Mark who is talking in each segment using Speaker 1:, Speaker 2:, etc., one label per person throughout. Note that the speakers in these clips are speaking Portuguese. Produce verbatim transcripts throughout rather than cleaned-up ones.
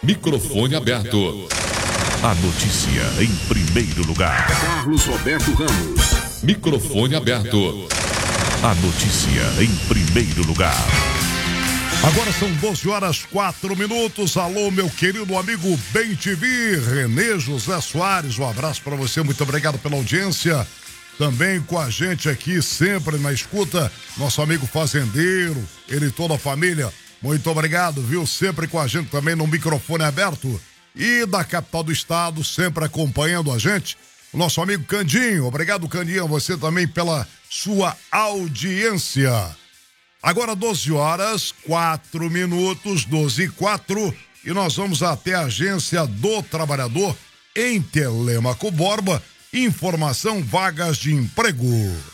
Speaker 1: Microfone aberto. A notícia em primeiro lugar.
Speaker 2: Carlos Roberto Ramos.
Speaker 1: Microfone aberto. A notícia em primeiro lugar.
Speaker 3: Agora são doze horas, quatro minutos. Alô, meu querido amigo Bem T V, Renê José Soares. Um abraço para você, muito obrigado pela audiência. Também com a gente aqui, sempre na escuta, nosso amigo fazendeiro, ele e toda a família. Muito obrigado, viu? Sempre com a gente também no microfone aberto. E da capital do estado, sempre acompanhando a gente, o nosso amigo Candinho. Obrigado, Candinho, você também pela sua audiência. Agora doze horas, quatro minutos, doze e quatro, e nós vamos até a Agência do Trabalhador em Telêmaco Borba. Informação, vagas de emprego.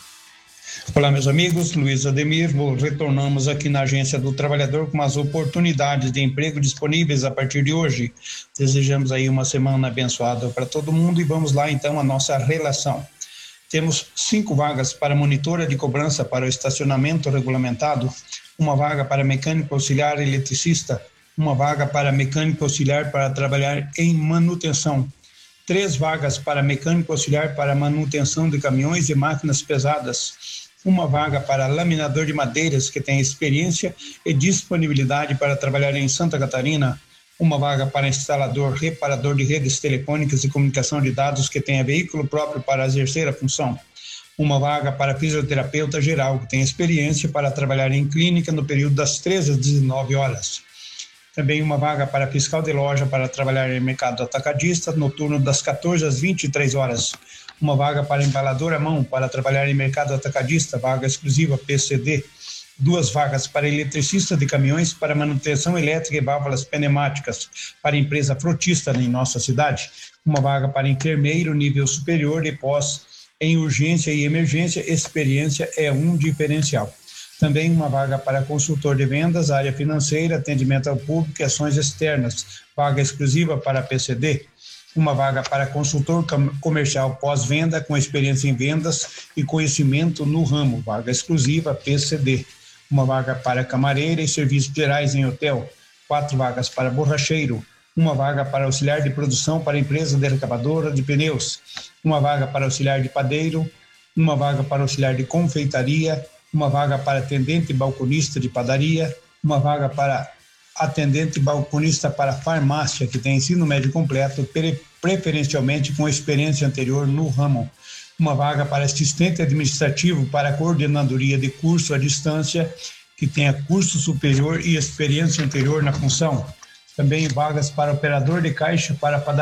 Speaker 4: Olá, meus amigos, Luiz Ademir. Retornamos aqui na Agência do Trabalhador com as oportunidades de emprego disponíveis a partir de hoje. Desejamos aí uma semana abençoada para todo mundo e vamos lá então a nossa relação. Temos cinco vagas para monitora de cobrança para o estacionamento regulamentado, uma vaga para mecânico auxiliar eletricista, uma vaga para mecânico auxiliar para trabalhar em manutenção, três vagas para mecânico auxiliar para manutenção de caminhões e máquinas pesadas, uma vaga para laminador de madeiras que tem experiência e disponibilidade para trabalhar em Santa Catarina, uma vaga para instalador, reparador de redes telefônicas e comunicação de dados que tenha veículo próprio para exercer a função, uma vaga para fisioterapeuta geral que tem experiência para trabalhar em clínica no período das treze às dezenove horas. Também uma vaga para fiscal de loja para trabalhar em mercado atacadista no turno das quatorze às vinte e três horas. Uma vaga para embalador à mão para trabalhar em mercado atacadista, vaga exclusiva P C D. Duas vagas para eletricista de caminhões para manutenção elétrica e válvulas pneumáticas para empresa frotista em nossa cidade. Uma vaga para enfermeiro nível superior de pós em urgência e emergência, experiência é um diferencial. Também uma vaga para consultor de vendas, área financeira, atendimento ao público e ações externas, vaga exclusiva para P C D. Uma vaga para consultor comercial pós-venda com experiência em vendas e conhecimento no ramo, vaga exclusiva P C D. Uma vaga para camareira e serviços gerais em hotel, quatro vagas para borracheiro, uma vaga para auxiliar de produção para empresa de recavadora de pneus, uma vaga para auxiliar de padeiro, uma vaga para auxiliar de confeitaria, uma vaga para atendente balconista de padaria, uma vaga para atendente balconista para farmácia, que tem ensino médio completo, preferencialmente com experiência anterior no ramo, uma vaga para assistente administrativo para coordenadoria de curso à distância, que tenha curso superior e experiência anterior na função, também vagas para operador de caixa para padaria.